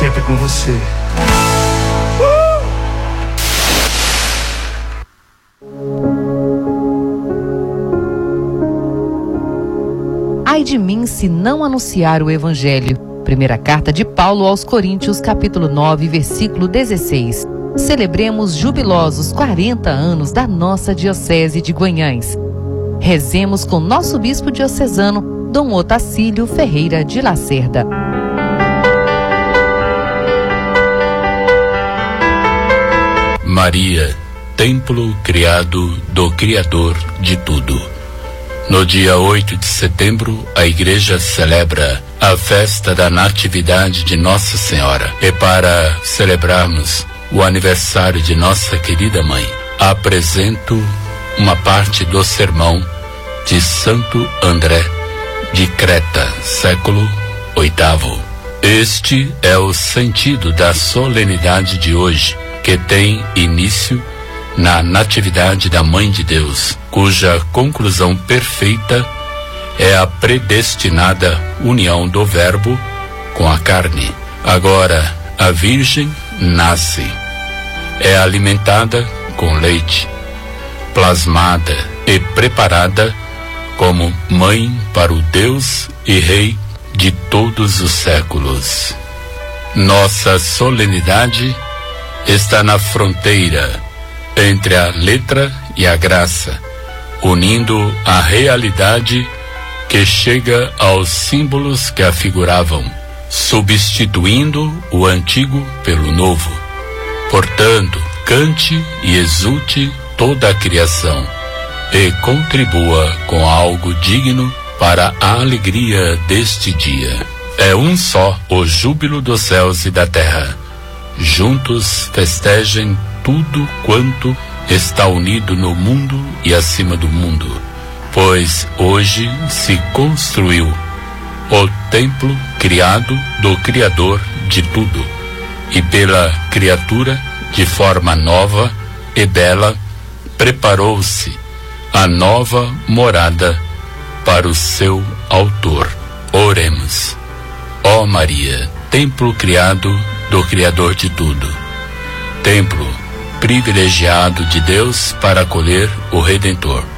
sempre com você. Ai de mim se não anunciar o Evangelho. Primeira carta de Paulo aos Coríntios, capítulo 9, versículo 16. Celebremos jubilosos 40 anos da nossa Diocese de Guanhães. Rezemos com nosso bispo diocesano, Dom Otacílio Ferreira de Lacerda. Maria, templo criado do Criador de tudo. No dia 8 de setembro, a Igreja celebra a festa da Natividade de Nossa Senhora. E para celebrarmos o aniversário de nossa querida mãe, apresento uma parte do sermão de Santo André de Creta, século VIII. Este é o sentido da solenidade de hoje, que tem início na Natividade da Mãe de Deus, cuja conclusão perfeita é a predestinada união do Verbo com a carne. Agora, a Virgem nasce, é alimentada com leite, plasmada e preparada como mãe para o Deus e Rei de todos os séculos. Nossa solenidade está na fronteira entre a letra e a graça, unindo a realidade que chega aos símbolos que a figuravam, substituindo o antigo pelo novo. Portanto, cante e exulte toda a criação e contribua com algo digno para a alegria deste dia. É um só o júbilo dos céus e da terra. Juntos festejem tudo quanto está unido no mundo e acima do mundo, pois hoje se construiu o templo criado do Criador de tudo, e pela criatura, de forma nova e bela, preparou-se a nova morada para o seu autor. Oremos. Ó Maria, templo criado do Criador de tudo, templo privilegiado de Deus para acolher o Redentor.